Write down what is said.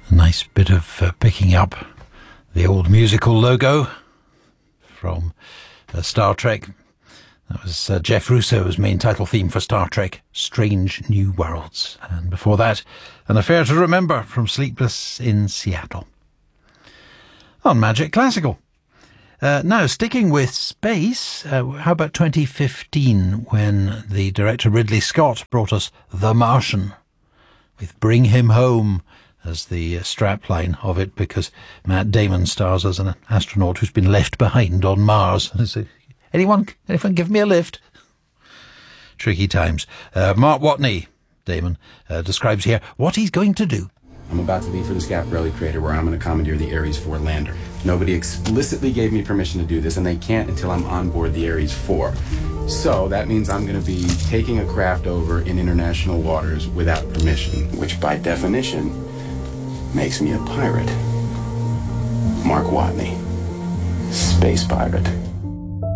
A nice bit of picking up the old musical logo from Star Trek. That was Jeff Russo's main title theme for Star Trek, Strange New Worlds. And before that, An Affair to Remember from Sleepless in Seattle. On Magic Classical. Now, sticking with space, how about 2015 when the director Ridley Scott brought us The Martian with Bring Him Home as the strapline of it, because Matt Damon stars as an astronaut who's been left behind on Mars. Anyone give me a lift? Tricky times. Mark Watney, Damon, describes here what he's going to do. I'm about to leave for the Schiaparelli crater where I'm going to commandeer the Ares 4 lander. Nobody explicitly gave me permission to do this, and they can't until I'm on board the Ares 4. So that means I'm going to be taking a craft over in international waters without permission, which by definition makes me a pirate. Mark Watney, space pirate.